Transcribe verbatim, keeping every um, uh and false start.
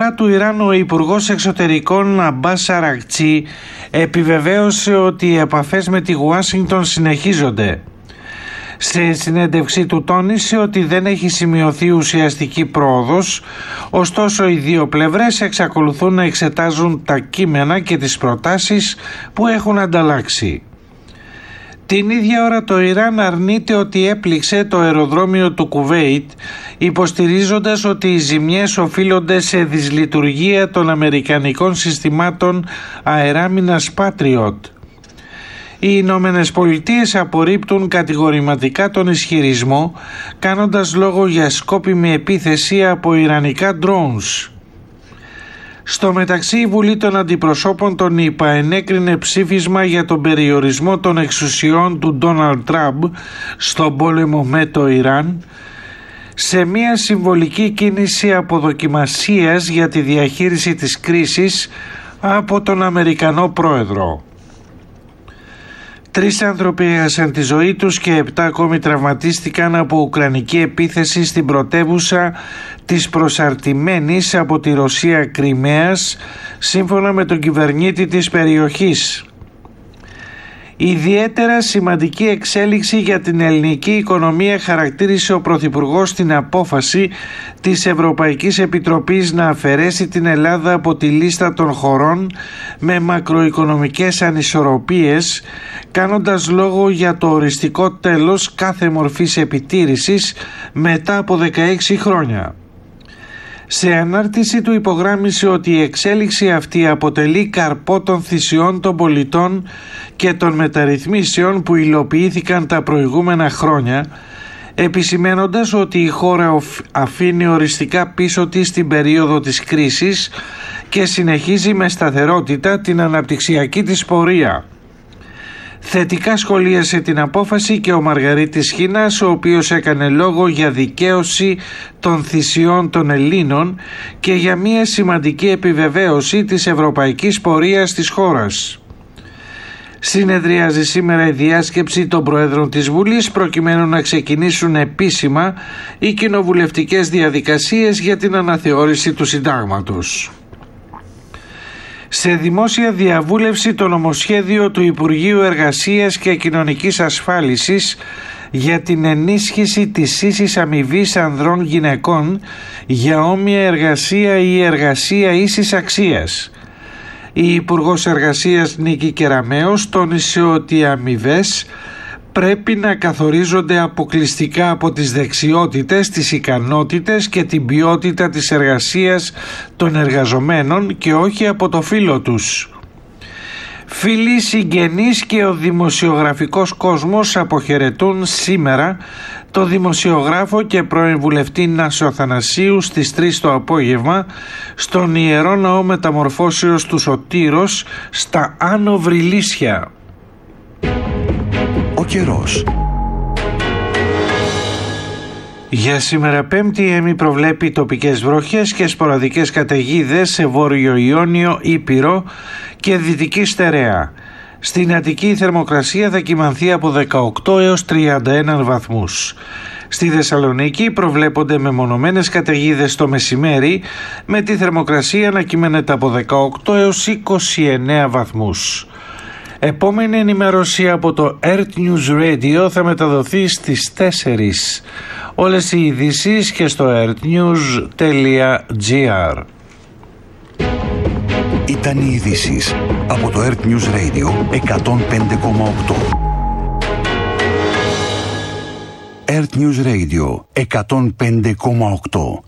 πλευρά του Ιράν, ο Υπουργός Εξωτερικών Αμπάς Αρακτσί επιβεβαίωσε ότι οι επαφές με τη Ουάσιγκτον συνεχίζονται. Σε συνέντευξή του τόνισε ότι δεν έχει σημειωθεί ουσιαστική πρόοδος, ωστόσο οι δύο πλευρές εξακολουθούν να εξετάζουν τα κείμενα και τις προτάσεις που έχουν ανταλλάξει. Την ίδια ώρα το Ιράν αρνείται ότι έπληξε το αεροδρόμιο του Κουβέιτ, υποστηρίζοντας ότι οι ζημιές οφείλονται σε δυσλειτουργία των αμερικανικών συστημάτων αεράμινας Patriot. Οι Ηνωμένες Πολιτείες απορρίπτουν κατηγορηματικά τον ισχυρισμό, κάνοντας λόγο για σκόπιμη επίθεση από ιρανικά drones. Στο μεταξύ, η Βουλή των Αντιπροσώπων των ΗΠΑ ενέκρινε ψήφισμα για τον περιορισμό των εξουσιών του Ντόναλντ Τραμπ στον πόλεμο με το Ιράν, σε μια συμβολική κίνηση αποδοκιμασίας για τη διαχείριση της κρίσης από τον Αμερικανό πρόεδρο. Τρεις άνθρωποι έχασαν τη ζωή τους και επτά ακόμη τραυματίστηκαν από ουκρανική επίθεση στην πρωτεύουσα της προσαρτημένης από τη Ρωσία Κριμαίας, σύμφωνα με τον κυβερνήτη της περιοχής. Ιδιαίτερα σημαντική εξέλιξη για την ελληνική οικονομία χαρακτήρισε ο Πρωθυπουργός την απόφαση της Ευρωπαϊκής Επιτροπής να αφαιρέσει την Ελλάδα από τη λίστα των χωρών με μακροοικονομικές ανισορροπίες, κάνοντας λόγο για το οριστικό τέλος κάθε μορφής επιτήρησης μετά από δεκαέξι χρόνια. Σε ανάρτηση του υπογράμμισε ότι η εξέλιξη αυτή αποτελεί καρπό των θυσιών των πολιτών και των μεταρρυθμίσεων που υλοποιήθηκαν τα προηγούμενα χρόνια, επισημένοντας ότι η χώρα αφήνει οριστικά πίσω της την περίοδο της κρίσης και συνεχίζει με σταθερότητα την αναπτυξιακή της πορεία. Θετικά σχολίασε την απόφαση και ο Μαργαρίτης Χίνας, ο οποίος έκανε λόγο για δικαίωση των θυσιών των Ελλήνων και για μια σημαντική επιβεβαίωση της ευρωπαϊκής πορείας της χώρας. Συνεδριάζει σήμερα η διάσκεψη των Προέδρων της Βουλής προκειμένου να ξεκινήσουν επίσημα οι κοινοβουλευτικές διαδικασίες για την αναθεώρηση του συντάγματος. Σε δημόσια διαβούλευση το νομοσχέδιο του Υπουργείου Εργασίας και Κοινωνικής Ασφάλισης για την ενίσχυση της ίσης αμοιβής ανδρών γυναικών για όμοια εργασία ή εργασία ίσης αξίας. Η Υπουργός Εργασίας Νίκη Κεραμέως τόνισε ότι οι αμοιβές πρέπει να καθορίζονται αποκλειστικά από τις δεξιότητες, τις ικανότητες και την ποιότητα της εργασίας των εργαζομένων και όχι από το φύλο τους. Φίλοι, συγγενείς και ο δημοσιογραφικός κόσμος αποχαιρετούν σήμερα το δημοσιογράφο και πρώην βουλευτή Νάσο Θανασίου στις τρεις το απόγευμα στον Ιερό Ναό Μεταμορφώσεως του Σωτήρος στα Άνω Βρυλίσια. Ο καιρός. Για σήμερα Πέμπτη η ΕΜΗ προβλέπει τοπικές βροχές και σποραδικές καταιγίδες σε Βόρειο Ιόνιο, Ήπειρο και Δυτική Στερεά. Στην Αττική η θερμοκρασία θα κυμανθεί από δεκαοκτώ έως τριάντα ένα βαθμούς. Στη Θεσσαλονίκη προβλέπονται μεμονωμένες καταιγίδες το μεσημέρι, με τη θερμοκρασία να κυμαίνεται από δεκαοκτώ έως είκοσι εννέα βαθμούς. Επόμενη ενημέρωση από το Earth News Radio θα μεταδοθεί στις τέσσερις. Όλες οι ειδήσεις και στο earthnews τελεία gr. Ήταν οι ειδήσεις από το Earth News Radio εκατόν πέντε κόμμα οκτώ. Earth News Radio εκατόν πέντε κόμμα οκτώ.